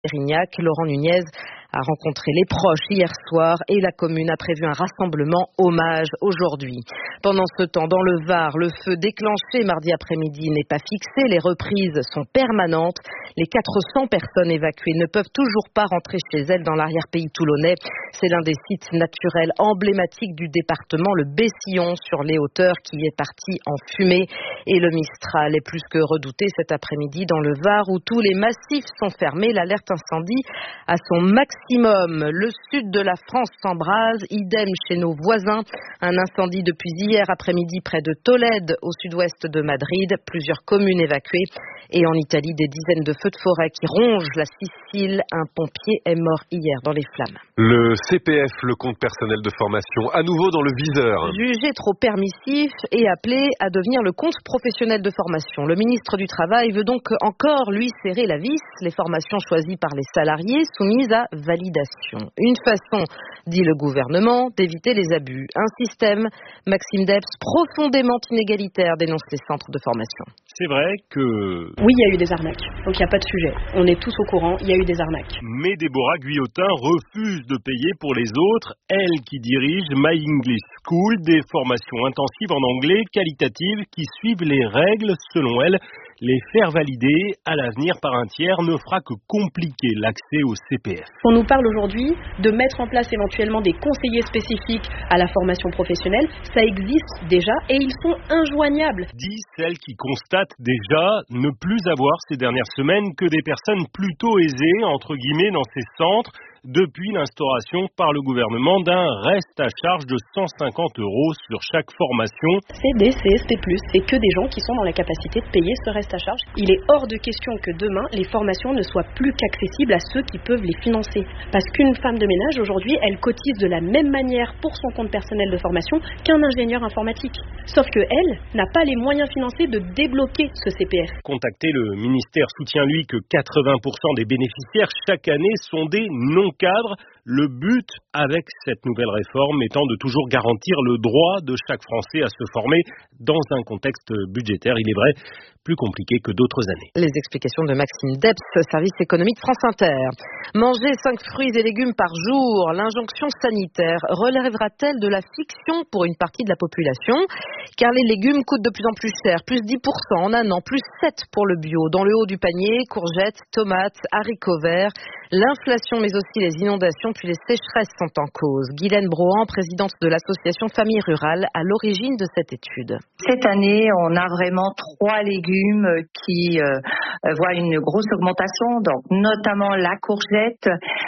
Rignac. Laurent Nunez a rencontré les proches hier soir et la commune a prévu un rassemblement hommage aujourd'hui. Pendant ce temps, dans le Var, le feu déclenché mardi après-midi n'est pas fixé, les reprises sont permanentes. Les 400 personnes évacuées ne peuvent toujours pas rentrer chez elles dans l'arrière-pays toulonnais. C'est l'un des sites naturels emblématiques du département, le Bessillon sur les hauteurs qui est parti en fumée. Et le Mistral est plus que redouté cet après-midi dans le Var où tous les massifs sont fermés. L'alerte incendie à son maximum. Le sud de la France s'embrase, idem chez nos voisins. Un incendie depuis hier après-midi près de Tolède au sud-ouest de Madrid. Plusieurs communes évacuées. Et en Italie, des dizaines de feux de forêt qui rongent la Sicile. Un pompier est mort hier dans les flammes. Le CPF, le compte personnel de formation, à nouveau dans le viseur. Jugé trop permissif et appelé à devenir le compte professionnel de formation. Le ministre du Travail veut donc encore lui serrer la vis. Les formations choisies par les salariés soumises à validation. Une façon, dit le gouvernement, d'éviter les abus. Un système, Maxime Debs, profondément inégalitaire, dénonce les centres de formation. C'est vrai que... Oui, il y a eu des arnaques, donc il n'y a pas de sujet. On est tous au courant, il y a eu des arnaques. Mais Déborah Guillotin refuse de payer pour les autres, elle qui dirige My English School, des formations intensives en anglais qualitatives qui suivent les règles selon elle. Les faire valider à l'avenir par un tiers ne fera que compliquer l'accès au CPF. On nous parle aujourd'hui de mettre en place éventuellement des conseillers spécifiques à la formation professionnelle. Ça existe déjà et ils sont injoignables. Dit celle qui constate déjà ne plus avoir ces dernières semaines que des personnes plutôt aisées, entre guillemets, dans ces centres, depuis l'instauration par le gouvernement d'un reste à charge de 150 € sur chaque formation. CD, CSP+, c'est que des gens qui sont dans la capacité de payer ce reste à charge. Il est hors de question que demain, les formations ne soient plus qu'accessibles à ceux qui peuvent les financer. Parce qu'une femme de ménage, aujourd'hui, elle cotise de la même manière pour son compte personnel de formation qu'un ingénieur informatique. Sauf que elle n'a pas les moyens financiers de débloquer ce CPF. Contacté, le ministère soutient lui que 80% des bénéficiaires chaque année sont des non-cadres. Le but avec cette nouvelle réforme étant de toujours garantir le droit de chaque Français à se former dans un contexte budgétaire, il est vrai, plus compliqué que d'autres années. Les explications de Maxime Debs, service économique France Inter. Manger 5 fruits et légumes par jour, l'injonction sanitaire relèvera-t-elle de la fiction pour une partie de la population? Car les légumes coûtent de plus en plus cher, plus 10% en un an, plus 7% pour le bio. Dans le haut du panier, courgettes, tomates, haricots verts. L'inflation mais aussi les inondations puis les sécheresses sont en cause. Guylaine Brohan, présidente de l'association Famille Rurale, à l'origine de cette étude. Cette année, on a vraiment 3 légumes qui voient une grosse augmentation, donc notamment la courgette,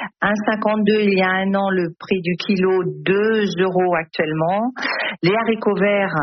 1,52 il y a un an, le prix du kilo 2 € actuellement. Les haricots verts,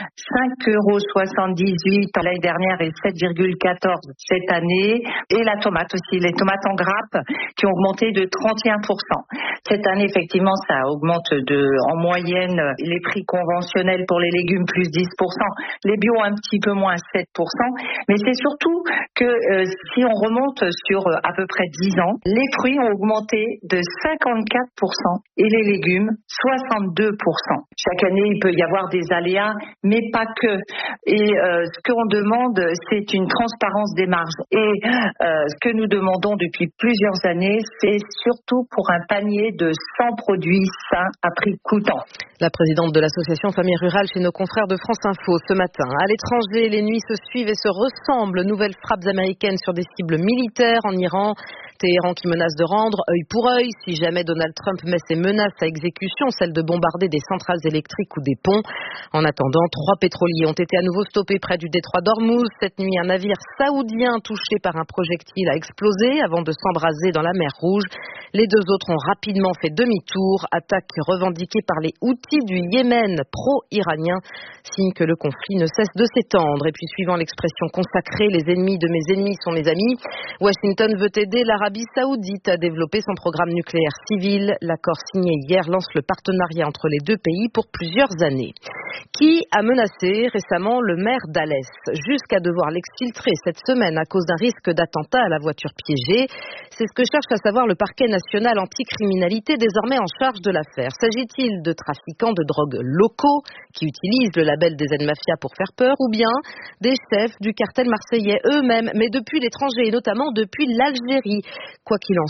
5,78 € l'année dernière et 7,14 € cette année. Et la tomate aussi, les tomates en grappe qui ont augmenté de 31%. Cette année, effectivement, ça augmente en moyenne les prix conventionnels pour les légumes plus 10%, les bio un petit peu moins 7%. Mais c'est surtout que si on remonte sur à peu près 10 ans, les fruits ont augmenté de 54% et les légumes 62%. Chaque année, il peut y avoir des aléas, mais pas que. Et ce qu'on demande, c'est une transparence des marges. Et ce que nous demandons depuis plusieurs années, c'est surtout pour un panier de 100 produits sains à prix coûtant. La présidente de l'association Famille Rurale chez nos confrères de France Info ce matin. À l'étranger, les nuits se suivent et se ressemblent. Nouvelles frappes américaines sur des cibles militaires en Iran. Téhéran qui menace de rendre œil pour œil si jamais Donald Trump met ses menaces à exécution, celle de bombarder des centrales électriques ou des ponts. En attendant, 3 pétroliers ont été à nouveau stoppés près du détroit d'Ormuz. Cette nuit, un navire saoudien touché par un projectile a explosé avant de s'embraser dans la mer Rouge. Les 2 autres ont rapidement fait demi-tour. Attaque revendiquée par les Houthis du Yémen, pro-iranien, signe que le conflit ne cesse de s'étendre. Et puis, suivant l'expression consacrée, les ennemis de mes ennemis sont mes amis, Washington veut aider l'Arabie Saoudite à développer son programme nucléaire civil. L'accord signé hier lance le partenariat entre les 2 pays pour plusieurs années. Qui a menacé récemment le maire d'Alès, jusqu'à devoir l'exfiltrer cette semaine à cause d'un risque d'attentat à la voiture piégée? C'est ce que cherche à savoir le parquet national anticriminalité, désormais en charge de l'affaire. S'agit-il de trafiquants de drogue locaux qui utilisent le label des Z-Mafia pour faire peur, ou bien des chefs du cartel marseillais eux-mêmes, mais depuis l'étranger et notamment depuis l'Algérie? Quoi qu'il en